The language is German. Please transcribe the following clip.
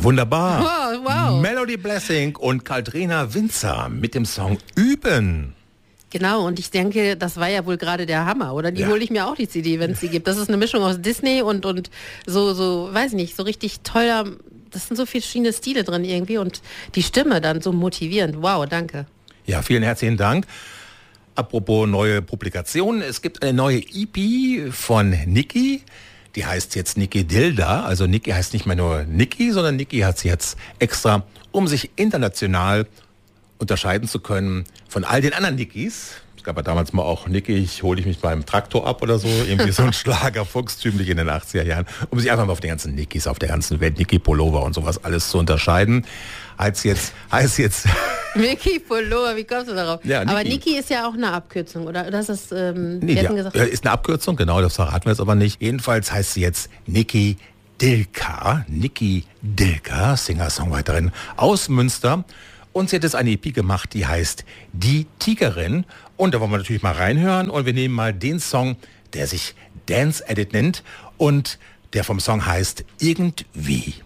wunderbar. Oh, wow. Melody Blessing und Caldrena Winzer mit dem Song Üben. Genau, und ich denke, das war ja wohl gerade der Hammer, oder? Die hole ich mir auch, die CD, wenn es sie gibt. Das ist eine Mischung aus Disney und so, weiß nicht, so richtig toller, das sind so viele verschiedene Stile drin irgendwie und die Stimme dann so motivierend. Wow, danke. Ja, vielen herzlichen Dank. Apropos neue Publikationen, es gibt eine neue EP von Niki. Die heißt jetzt Niki Dilda. Also Niki heißt nicht mehr nur Niki, sondern Niki hat sie jetzt extra, um sich international unterscheiden zu können von all den anderen Nikis. Es gab ja damals mal auch Niki, hole ich mich beim Traktor ab oder so. Irgendwie so ein Schlager, volkstümlich in den 80er Jahren. Um sich einfach mal auf den ganzen Nikis, auf der ganzen Welt, Niki Pullover und sowas alles zu unterscheiden. Heißt jetzt Niki Pullover, wie kommst du darauf? Ja, aber Niki ist ja auch eine Abkürzung, oder? Das ist, nee, gesagt? Ist eine Abkürzung, genau, das verraten wir jetzt aber nicht. Jedenfalls heißt sie jetzt Niki Dilka, Singer-Songwriterin aus Münster. Und sie hat jetzt eine EP gemacht, die heißt Die Tigerin. Und da wollen wir natürlich mal reinhören. Und wir nehmen mal den Song, der sich Dance Edit nennt und der vom Song heißt Irgendwie.